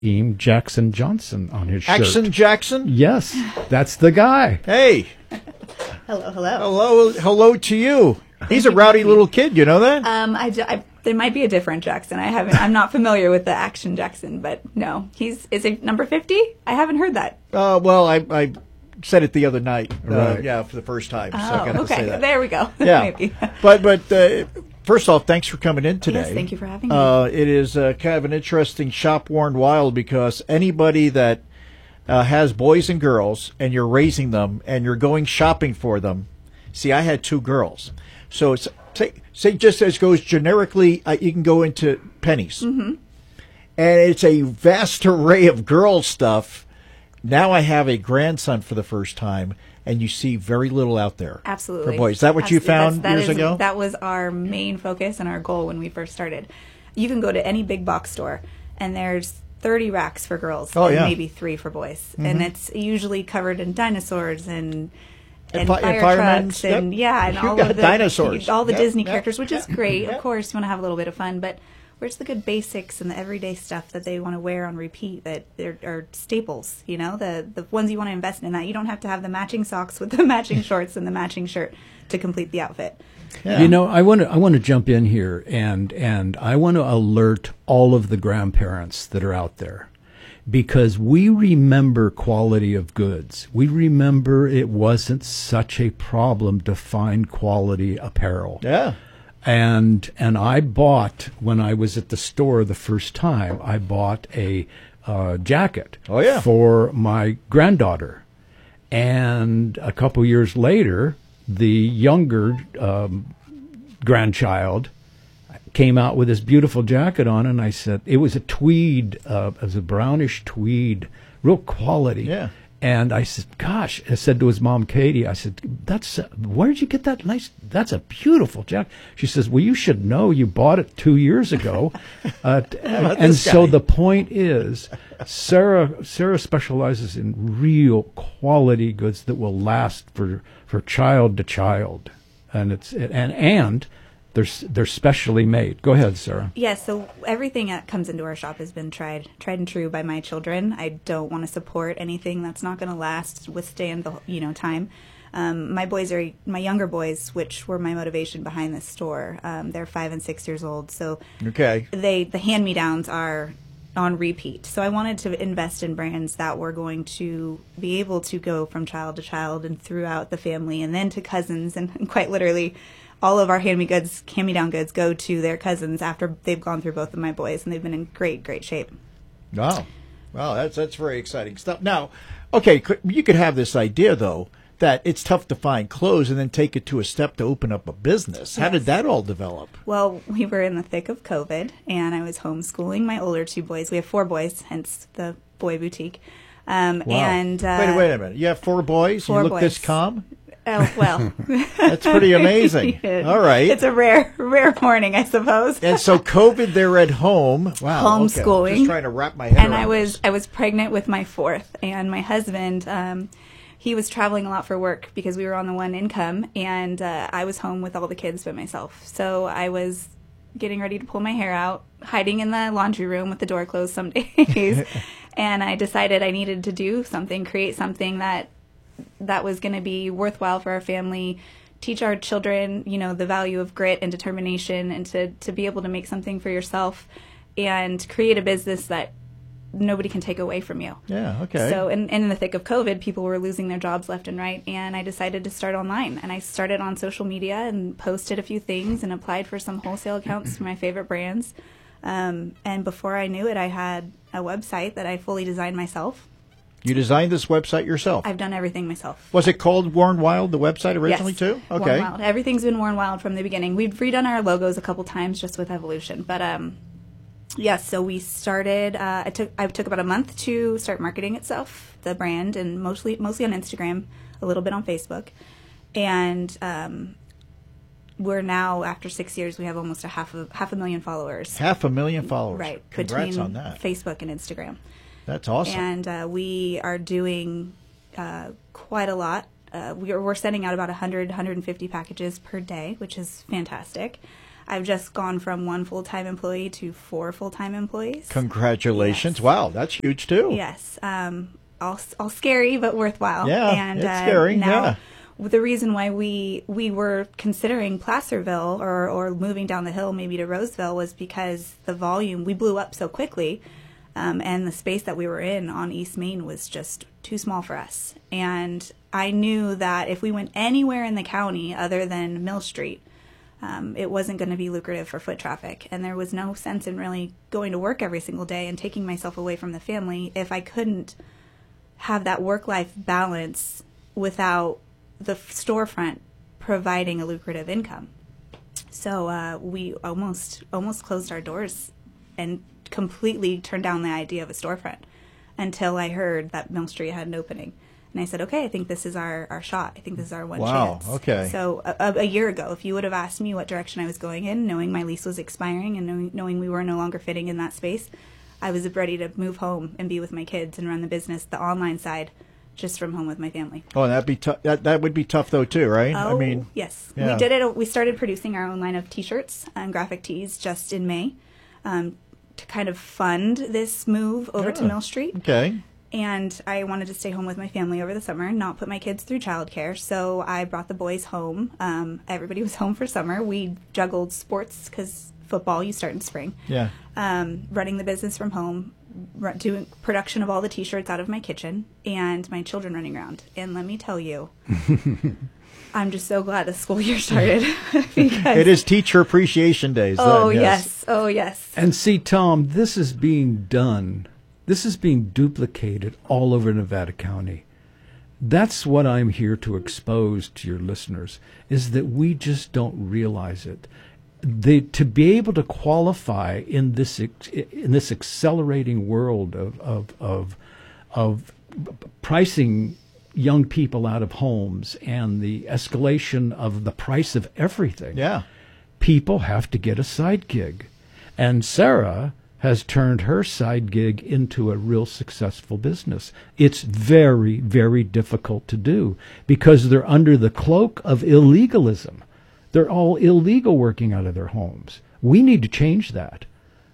Team Jackson Johnson on his shirt. Action Jackson? Yes, that's the guy. Hey. Hello to you. He's a rowdy little kid, you know that? There might be a different Jackson. I'm not familiar with the Action Jackson, but no. Is it number 50? I haven't heard that. Well, I said it the other night. Right. Yeah, for the first time. So I Oh, got to say okay. that. There we go. Yeah. Maybe. But first off, thanks for coming in today. Yes, thank you for having me. It is kind of an interesting Shop Worn Wild because anybody that has boys and girls and you're raising them and you're going shopping for them. See, I had 2 girls. So it's say just as goes generically, you can go into Penny's. Mm-hmm. And it's a vast array of girl stuff. Now I have a grandson for the first time, and you see very little out there. Absolutely. For boys. Is that what you found years ago? That was our main focus and our goal when we first started. You can go to any big box store, and there's 30 racks for girls and maybe 3 for boys. Mm-hmm. And it's usually covered in dinosaurs and fire trucks and and all of the dinosaurs. All the Disney characters, which is great. Of course, you want to have a little bit of fun, but where's the good basics and the everyday stuff that they want to wear on repeat that are staples, you know, the ones you want to invest in, that you don't have to have the matching socks with the matching shorts and the matching shirt to complete the outfit. Yeah. You know, I want to jump in here and I want to alert all of the grandparents that are out there, because we remember quality of goods. We remember it wasn't such a problem to find quality apparel. Yeah. And I bought, when I was at the store the first time, I bought a jacket for my granddaughter. And a couple years later, the younger grandchild came out with this beautiful jacket on, and I said, it was a tweed, it was a brownish tweed, real quality. Yeah. And I said, gosh, I said to his mom, Katie, I said, where'd you get that nice, that's a beautiful jacket. She says, well, you should know, you bought it 2 years ago. And so the point is, Sarah specializes in real quality goods that will last for child to child. And they're specially made. Go ahead, Sarah. Yes, so everything that comes into our shop has been tried and true by my children. I don't want to support anything that's not going to withstand the time. My younger boys, which were my motivation behind this store, they're 5 and 6 years old. So the hand-me-downs are on repeat. So I wanted to invest in brands that were going to be able to go from child to child and throughout the family, and then to cousins, and quite literally, all of our hand-me-down goods go to their cousins after they've gone through both of my boys, and they've been in great shape. Wow, that's very exciting stuff. Now, okay, you could have this idea though that it's tough to find clothes, and then take it to a step to open up a business. How did that all develop? Well, we were in the thick of COVID, and I was homeschooling my older 2 boys. We have 4 boys, hence the boy boutique. Wow. And wait a minute. You have 4 boys? 4 you look boys. This calm? Oh, well. That's pretty amazing. All right. It's a rare morning, I suppose. And so COVID, they're at home. Wow. Homeschooling. Okay. Just trying to wrap my head and around I was pregnant with my 4th, and my husband, he was traveling a lot for work because we were on the one income, and I was home with all the kids by myself. So I was getting ready to pull my hair out, hiding in the laundry room with the door closed some days. And I decided I needed to do something, create something that was going to be worthwhile for our family, teach our children, the value of grit and determination, and to be able to make something for yourself and create a business that nobody can take away from you. Yeah, okay. So in the thick of COVID, people were losing their jobs left and right, and I decided to start online. And I started on social media and posted a few things and applied for some wholesale accounts for my favorite brands. And before I knew it, I had a website that I fully designed myself. You designed this website yourself? I've done everything myself. Was it called Worn Wild, the website originally, yes. too? Okay. Worn Wild. Everything's been Worn Wild from the beginning. We've redone our logos a couple times just with evolution. But, yes, so we started, I took about a month to start marketing itself, the brand, and mostly on Instagram, a little bit on Facebook. And we're now, after 6 years, we have almost half a million followers. 500,000 followers. Right. Congrats between on that. Facebook and Instagram. That's awesome. And we are doing quite a lot. We're sending out about 100, 150 packages per day, which is fantastic. I've just gone from 1 full-time employee to 4 full-time employees. Congratulations. Yes. Wow, that's huge too. Yes. All scary, but worthwhile. Yeah, and, it's scary. Now, the reason why we were considering Placerville or moving down the hill maybe to Roseville was because the volume, we blew up so quickly, and the space that we were in on East Main was just too small for us. And I knew that if we went anywhere in the county other than Mill Street, it wasn't going to be lucrative for foot traffic. And there was no sense in really going to work every single day and taking myself away from the family if I couldn't have that work-life balance without the storefront providing a lucrative income. So we almost closed our doors and completely turned down the idea of a storefront until I heard that Mill Street had an opening. And I said, okay, I think this is our shot. I think this is our one chance. Wow, okay. So a year ago, if you would have asked me what direction I was going in, knowing my lease was expiring and knowing we were no longer fitting in that space, I was ready to move home and be with my kids and run the business, the online side, just from home with my family. Oh, and that'd be tough. That would be tough though too, right? Oh, I mean, yes. yeah. We did it. We started producing our own line of T-shirts and graphic tees just in May to kind of fund this move over to Mill Street. Okay. And I wanted to stay home with my family over the summer and not put my kids through childcare. So I brought the boys home. Everybody was home for summer. We juggled sports because football, you start in spring. Yeah. Running the business from home, doing production of all the T-shirts out of my kitchen, and my children running around. And let me tell you, I'm just so glad the school year started. Because It is Teacher Appreciation Days. Oh, then, yes. Oh, yes. And see, Tom, this is being done. This is being duplicated all over Nevada County. That's what I'm here to expose to your listeners, is that we just don't realize it. To be able to qualify in this accelerating world of pricing young people out of homes and the escalation of the price of everything, Yeah. people have to get a side gig. And Sarah has turned her side gig into a real successful business. It's very, very difficult to do because they're under the cloak of illegalism. They're all illegal working out of their homes. We need to change that.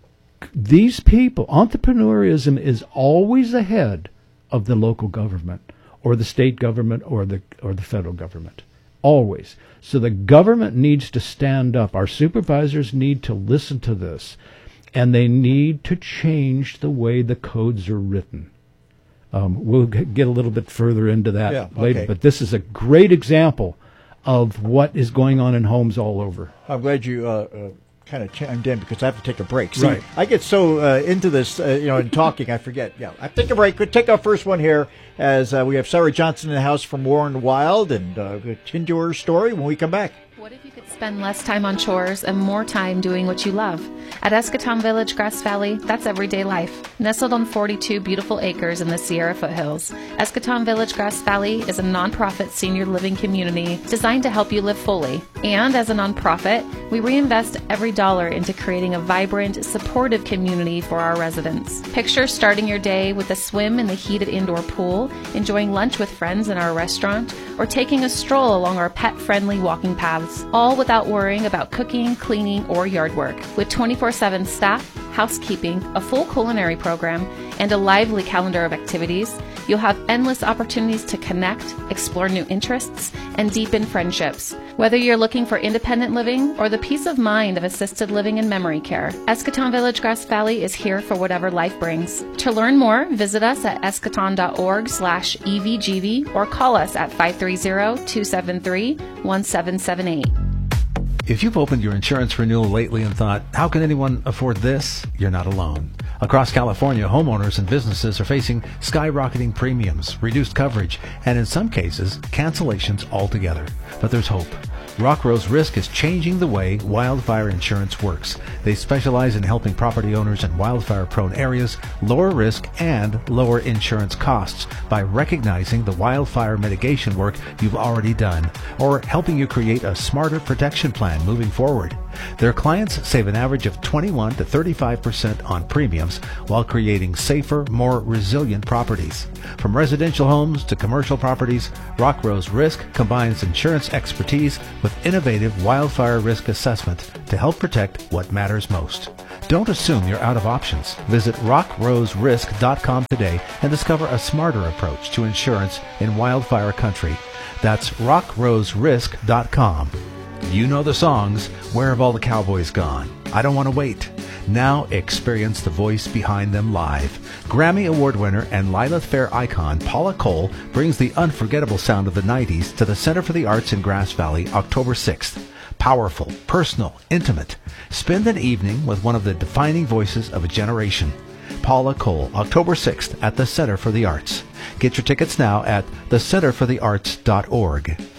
These people, entrepreneurism is always ahead of the local government or the state government or the federal government. Always. So the government needs to stand up. Our supervisors need to listen to this. And they need to change the way the codes are written. We'll get a little bit further into that later. Okay. But this is a great example of what is going on in homes all over. I'm glad you kind of chimed in because I have to take a break. See, Right. I get so into this, in talking, I forget. Yeah, I take a break. We'll take our first one here as we have Sarah Johnson in the house from Warren Wild, and we'll continue her story when we come back. What if you could spend less time on chores and more time doing what you love? At Eschaton Village, Grass Valley, that's everyday life. Nestled on 42 beautiful acres in the Sierra foothills, Eschaton Village, Grass Valley is a nonprofit senior living community designed to help you live fully. And as a nonprofit, we reinvest every dollar into creating a vibrant, supportive community for our residents. Picture starting your day with a swim in the heated indoor pool, enjoying lunch with friends in our restaurant, or taking a stroll along our pet-friendly walking paths, all without worrying about cooking, cleaning, or yard work. With 24/7 staff, housekeeping, a full culinary program, and a lively calendar of activities, you'll have endless opportunities to connect, explore new interests, and deepen friendships. Whether you're looking for independent living or the peace of mind of assisted living and memory care, Eschaton Village Grass Valley is here for whatever life brings. To learn more, visit us at eschaton.org/EVGV or call us at 530-273-1778. If you've opened your insurance renewal lately and thought, how can anyone afford this? You're not alone. Across California, homeowners and businesses are facing skyrocketing premiums, reduced coverage, and in some cases, cancellations altogether. But there's hope. Rockrose Risk is changing the way wildfire insurance works. They specialize in helping property owners in wildfire-prone areas lower risk and lower insurance costs by recognizing the wildfire mitigation work you've already done or helping you create a smarter protection plan moving forward. Their clients save an average of 21 to 35% on premiums while creating safer, more resilient properties. From residential homes to commercial properties, Rock Rose Risk combines insurance expertise with innovative wildfire risk assessment to help protect what matters most. Don't assume you're out of options. Visit rockroserisk.com today and discover a smarter approach to insurance in wildfire country. That's rockroserisk.com. You know the songs, Where Have All the Cowboys Gone? I Don't Want to Wait. Now experience the voice behind them live. Grammy Award winner and Lilith Fair icon Paula Cole brings the unforgettable sound of the 90s to the Center for the Arts in Grass Valley October 6th. Powerful, personal, intimate. Spend an evening with one of the defining voices of a generation. Paula Cole, October 6th at the Center for the Arts. Get your tickets now at thecenterforthearts.org.